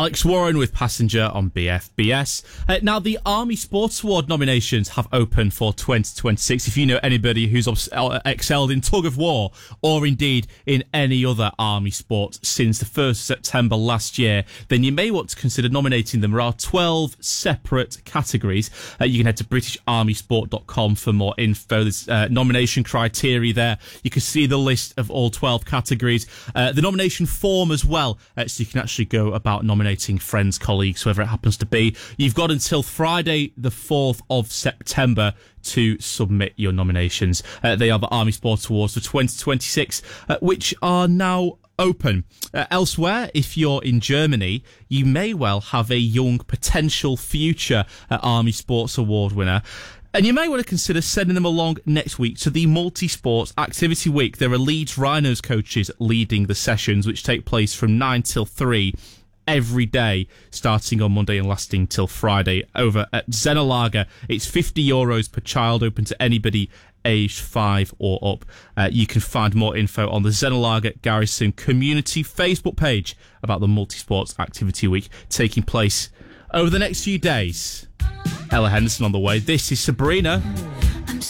Alex Warren with Passenger on BFBS. Now, the Army Sports Award nominations have opened for 2026. If you know anybody who's excelled in tug of war or indeed in any other Army sport since the 1st of September last year, then you may want to consider nominating them. There are 12 separate categories. You can head to BritishArmySport.com for more info. There's nomination criteria there. You can see the list of all 12 categories. The nomination form as well, so you can actually go about nominating friends, colleagues, whoever it happens to be. You've got until Friday the 4th of September to submit your nominations. They are the Army Sports Awards for 2026, which are now open. Elsewhere, if you're in Germany, you may well have a young potential future Army Sports Award winner. And you may want to consider sending them along next week to the Multi-Sports Activity Week. There are Leeds Rhinos coaches leading the sessions, which take place from 9 till 3 every day, starting on Monday and lasting till Friday over at Zennerlager. It's €50 per child, open to anybody aged 5 or up. You can find more info on the Zennerlager Garrison community Facebook page about the Multi-Sports Activity Week taking place over the next few days. Ella Henderson on the way. This is Sabrina.